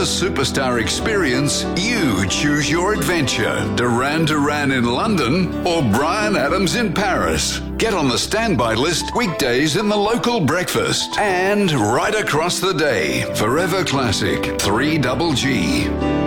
Breakfast Superstar experience, you choose your adventure. Duran Duran in London or Bryan Adams in Paris. Get on the standby list weekdays in the local breakfast and right across the day. Forever Classic 3GG.